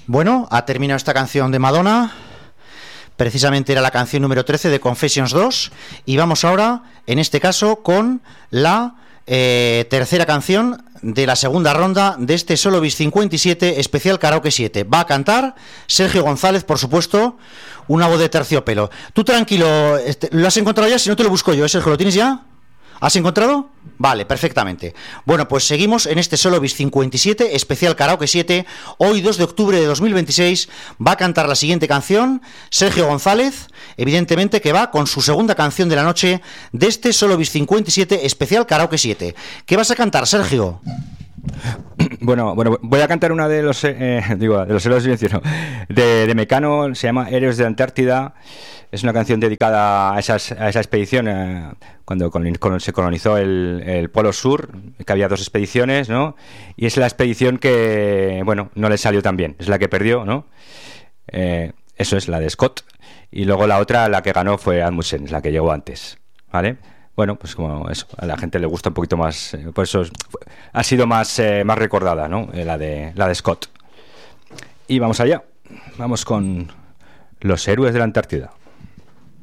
Bueno, ha terminado esta canción de Madonna. Precisamente era la canción número 13 de Confessions 2. Y vamos ahora, en este caso, con la tercera canción de la segunda ronda de este Solobis 57 especial Karaoke 7. Va a cantar Sergio González, por supuesto, una voz de terciopelo. Tú tranquilo, ¿lo has encontrado ya? Si no te lo busco yo, Sergio, ¿lo tienes ya? ¿Has encontrado? Vale, perfectamente. Bueno, pues seguimos en este Solobis 57, especial Karaoke 7. Hoy, 2 de octubre de 2026, va a cantar la siguiente canción Sergio González, evidentemente que va con su segunda canción de la noche de este Solobis 57, especial Karaoke 7. ¿Qué vas a cantar, Sergio? Bueno, voy a cantar una de los de los héroes silencios, no, de Mecano, se llama Héroes de la Antártida. Es una canción dedicada a esa expedición, cuando se colonizó el Polo Sur, que había 2 expediciones, ¿no? Y es la expedición que, bueno, no le salió tan bien, es la que perdió, ¿no? Eso es la de Scott. Y luego la otra, la que ganó, fue Amundsen, la que llegó antes, ¿vale? Bueno, pues como eso, a la gente le gusta un poquito más, por eso ha sido más recordada, ¿no? La de Scott. Y vamos allá, vamos con los héroes de la Antártida.